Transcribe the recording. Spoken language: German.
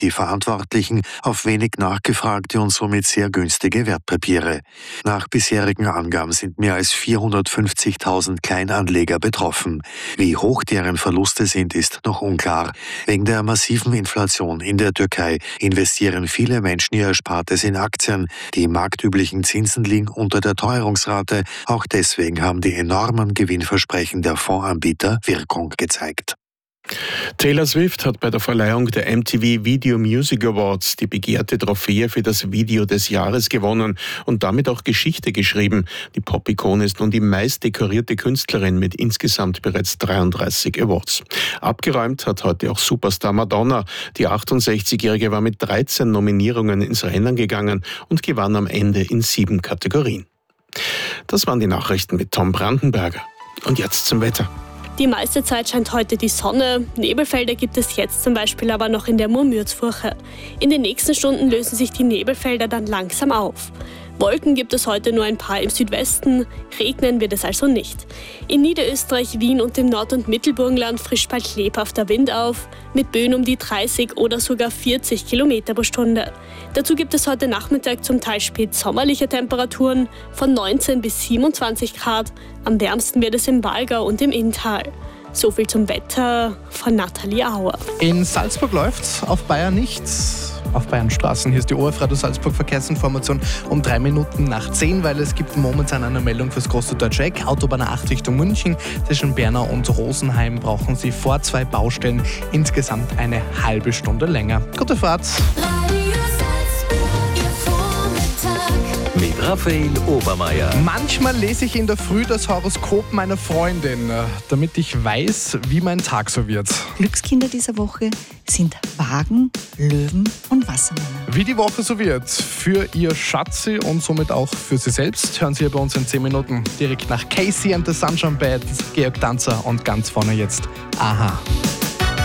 Die Verantwortlichen auf wenig nachgefragte und somit sehr günstige Wertpapiere. Nach bisherigen Angaben sind mehr als 450.000 Kleinanleger betroffen. Wie hoch deren Verluste sind, ist noch unklar. Wegen der massiven Inflation in der Türkei investieren viele Menschen ihr Erspartes in Aktien. Die marktüblichen Zinsen liegen unter der Teuerungsrate. Auch deswegen haben die enormen Gewinnversprechen der Fondsanbieter Wirkung gezeigt. Taylor Swift hat bei der Verleihung der MTV Video Music Awards die begehrte Trophäe für das Video des Jahres gewonnen und damit auch Geschichte geschrieben. Die Pop-Ikone ist nun die meist dekorierte Künstlerin mit insgesamt bereits 33 Awards. Abgeräumt hat heute auch Superstar Madonna. Die 68-Jährige war mit 13 Nominierungen ins Rennen gegangen und gewann am Ende in 7 Kategorien. Das waren die Nachrichten mit Tom Brandenberger. Und jetzt zum Wetter. Die meiste Zeit scheint heute die Sonne. Nebelfelder gibt es jetzt zum Beispiel aber noch in der Murmürzfurche. In den nächsten Stunden lösen sich die Nebelfelder dann langsam auf. Wolken gibt es heute nur ein paar im Südwesten, regnen wird es also nicht. In Niederösterreich, Wien und dem Nord- und Mittelburgenland frischt bald lebhafter Wind auf, mit Böen um die 30 oder sogar 40 Kilometer pro Stunde. Dazu gibt es heute Nachmittag zum Teil spätsommerliche Temperaturen von 19 bis 27 Grad. Am wärmsten wird es im Walgau und im Inntal. So viel zum Wetter von Nathalie Auer. In Salzburg läuft's, auf Bayern nichts. Auf Bayernstraßen. Hier ist die ORF Radio Salzburg Verkehrsinformation um 3 Minuten nach 10, weil es gibt momentan eine Meldung fürs große Deutsche Eck. Autobahn 8 Richtung München. Zwischen Bernau und Rosenheim brauchen Sie vor 2 Baustellen insgesamt eine halbe Stunde länger. Gute Fahrt! Mit Raphael Obermeier. Manchmal lese ich in der Früh das Horoskop meiner Freundin, damit ich weiß, wie mein Tag so wird. Glückskinder dieser Woche sind Wagen, Löwen und Wassermänner. Wie die Woche so wird, für ihr Schatzi und somit auch für sie selbst, hören Sie hier bei uns in 10 Minuten direkt nach Casey and the Sunshine Band, Georg Danzer und ganz vorne jetzt Aha.